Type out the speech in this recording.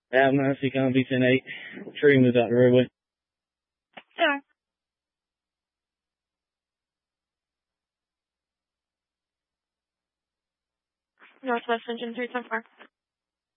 Avenue, Seacon, V10-8. Tree moves out the roadway. Yeah. Northwest Engine 374.